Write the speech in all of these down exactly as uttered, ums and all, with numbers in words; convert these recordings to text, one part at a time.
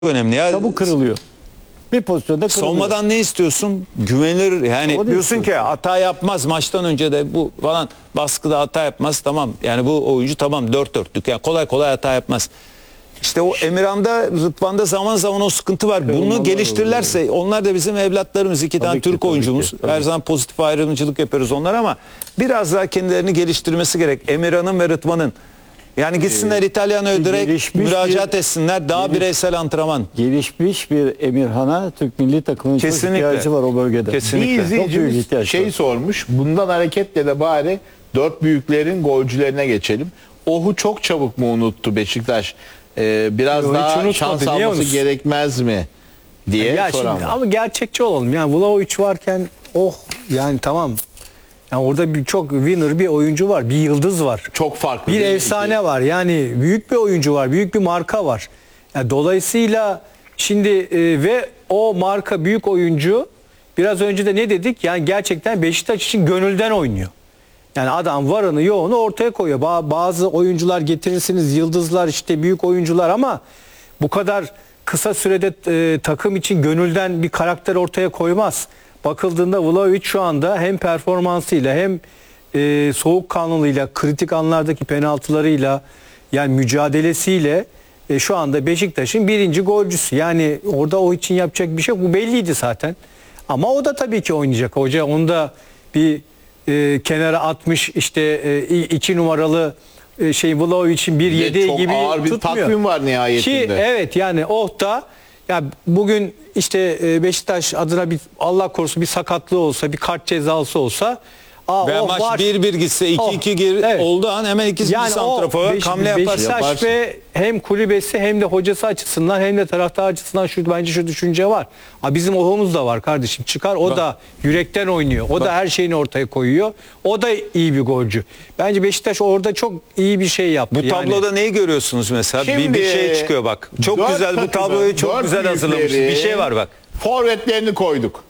önemli ya. Çabuk kırılıyor. Bir pozisyonda kırılıyor. Savunmadan ne istiyorsun? Güvenilir yani, O diyorsun istiyorsun. ki hata yapmaz, maçtan önce de bu falan baskıda hata yapmaz, tamam. Yani bu oyuncu tamam dört dörtlük. Yani kolay kolay hata yapmaz. İşte o Emirhan'da, Rıdvan'da zaman zaman o sıkıntı var. Bunu Kırılmalar geliştirirlerse oluyor. onlar da bizim evlatlarımız. İki Tabii tane ki, Türk tabii oyuncumuz. ki, tabii. Her zaman pozitif ayrımcılık yapıyoruz onlar ama biraz daha kendilerini geliştirmesi gerek. Emirhan'ın ve Rıdvan'ın. Yani gitsinler İtalyan'a direkt gelişmiş müracaat bir- etsinler. Daha geliş- bireysel antrenman. Gelişmiş bir Emirhan'a Türk milli takımının çok Kesinlikle. ihtiyacı var o bölgede. Kesinlikle. Bir Çok büyük izleyicimiz ihtiyaç şey var. sormuş. Bundan hareketle de bari dört büyüklerin golcülerine geçelim. Ohu çok çabuk mu unuttu Beşiktaş? Ee, biraz Yo, hiç daha unutmadı, şans niye alması unutsun? gerekmez mi diye Ya soran şimdi, var. ama gerçekçi olalım. Yani Vlahovic varken oh yani tamam. Yani orada bir çok winner bir oyuncu var. Bir yıldız var. Çok farklı. Bir değil mi efsane ki? var. Yani büyük bir oyuncu var. Büyük bir marka var. Yani dolayısıyla şimdi e, ve o marka büyük oyuncu biraz önce de ne dedik? Yani gerçekten Beşiktaş için gönülden oynuyor. Yani adam varını yoğunu ortaya koyuyor. Ba- Bazı oyuncular getirirsiniz, yıldızlar işte büyük oyuncular ama bu kadar kısa sürede e, takım için gönülden bir karakter ortaya koymaz. Bakıldığında Vlahovic şu anda hem performansıyla hem e, soğukkanlılığıyla, kritik anlardaki penaltılarıyla yani mücadelesiyle e, şu anda Beşiktaş'ın birinci golcüsü. Yani orada o için yapacak bir şey yok. Bu belliydi zaten. Ama o da tabii ki oynayacak. Hoca onu da bir e, kenara atmış işte e, iki numaralı e, şey Vlahovic'in bir Ve yedi çok gibi ağır bir tutmuyor. takvim var nihayetinde. Ki evet yani oh da ya bugün işte e, Beşiktaş adına bir Allah korusun bir sakatlığı olsa, bir kart cezası olsa aa, Ve oh, maç var. bir bir gitse iki Oh, iki geri evet. olduğu an hemen ikisi Yani bir santrafor Beş- hamle yaparsın. Beşiktaş Yaparsın. ve hem kulübesi hem de hocası açısından hem de taraftar açısından şu bence şu düşünce var. Ha, bizim ohumuz da var kardeşim. Çıkar o Bak. da yürekten oynuyor. O da her şeyini ortaya koyuyor. O da iyi bir golcü. Bence Beşiktaş orada çok iyi bir şey yaptı. Bu Yani- tabloda neyi görüyorsunuz mesela? bir, Şimdi, bir şey çıkıyor bak. Çok dört güzel bu takımın, tabloyu çok dört güzel hazırlamış. büyükleri, Bir şey var bak. Forvetlerini koyduk.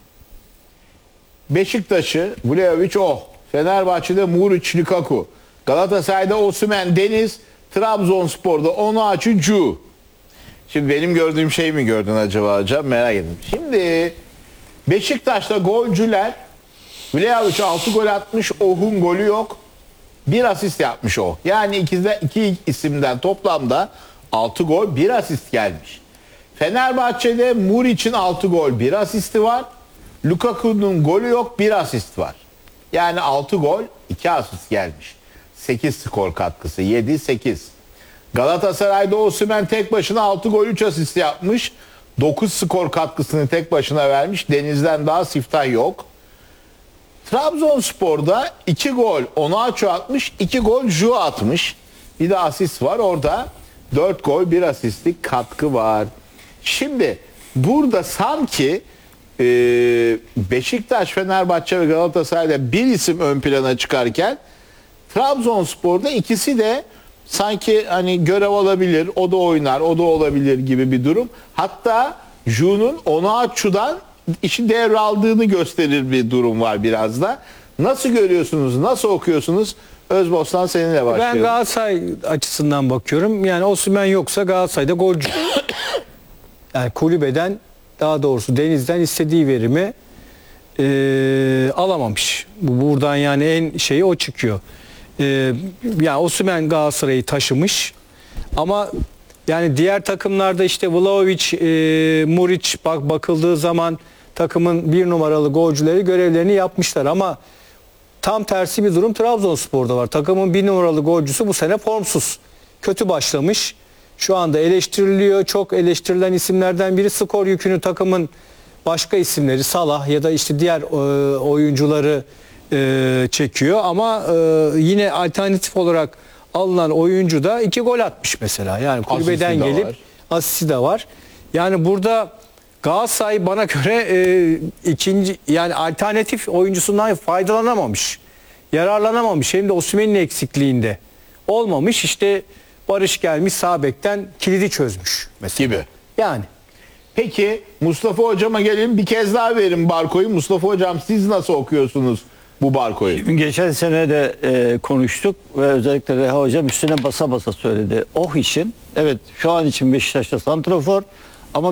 Beşiktaş'ı Vlahovic oh. Fenerbahçe'de Muriç, Lukaku. Galatasaray'da Osimhen, Deniz. Trabzonspor'da Onaçu, Cu. Şimdi benim gördüğüm şey mi gördün acaba hocam? Merak ettim. Şimdi Beşiktaş'ta golcüler Vlahovic altı gol atmış. Oh'un golü yok. Bir asist yapmış o. Yani ikide iki isimden toplamda altı gol, bir asist gelmiş. Fenerbahçe'de Muriç'in altı gol, bir asisti var. Lukaku'nun golü yok, bir asist var. Yani altı gol, iki asist gelmiş. sekiz skor katkısı, yedi sekiz. Galatasaray'da Osimhen tek başına altı gol, üç asist yapmış. dokuz skor katkısını tek başına vermiş. Deniz'den daha siftah yok. Trabzonspor'da iki gol Onaçu atmış, iki gol Ju atmış. Bir de asist var orada. dört gol, bir asistlik katkı var. Şimdi burada sanki e, Beşiktaş, Fenerbahçe ve Galatasaray'da bir isim ön plana çıkarken Trabzonspor'da ikisi de sanki hani görev alabilir, o da oynar, o da olabilir gibi bir durum. Hatta Ju'nun Onaçu'dan işi devraldığını gösterir bir durum var biraz da. Nasıl görüyorsunuz, nasıl okuyorsunuz? Özbostan seninle başlayalım. Ben Galatasaray açısından bakıyorum. Yani Osimhen yoksa Galatasaray'da golcü. Yani kulübeden daha doğrusu Deniz'den istediği verimi e, alamamış. Bu buradan yani en şeyi o çıkıyor. E, yani Osimhen Galatasaray'ı taşımış. Ama yani diğer takımlarda işte Vlahovic, e, Muriç bak bakıldığı zaman takımın bir numaralı golcüleri görevlerini yapmışlar ama tam tersi bir durum Trabzonspor'da var. Takımın bir numaralı golcüsü bu sene formsuz. Kötü başlamış. Şu anda eleştiriliyor. Çok eleştirilen isimlerden biri, skor yükünü takımın başka isimleri Salah ya da işte diğer e, oyuncuları e, çekiyor. Ama e, yine alternatif olarak alınan oyuncu da iki gol atmış mesela. Yani kulübeden Asisti de gelip var. asisti de var. Yani burada Galatasaray bana göre e, ikinci yani alternatif oyuncusundan faydalanamamış. Yararlanamamış. Hem de Osimhen'in eksikliğinde olmamış. İşte Barış gelmiş sağ bekten kilidi çözmüş mesela. Gibi. Yani Peki Mustafa Hocam'a gelin, bir kez daha verin Barko'yu. Mustafa Hocam siz nasıl okuyorsunuz bu Barko'yu? Geçen sene de e, konuştuk ve özellikle Reha Hocam üstüne basa basa söyledi. Oh için, evet şu an için Beşiktaş'ta santrafor